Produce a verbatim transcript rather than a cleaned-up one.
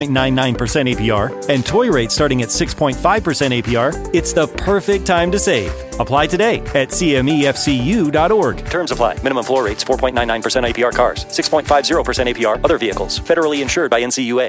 ninety-nine percent A P R and toy rates starting at six point five percent A P R, it's the perfect time to save. Apply today at C M E F C U dot org. Terms apply. Minimum floor rates four point nine nine percent A P R cars, six point five zero percent A P R other vehicles. Federally insured by N C U A.